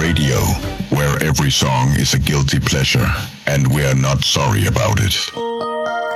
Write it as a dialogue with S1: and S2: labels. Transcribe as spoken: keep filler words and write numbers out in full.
S1: Radio, where every song is a guilty pleasure, and we're not sorry about it.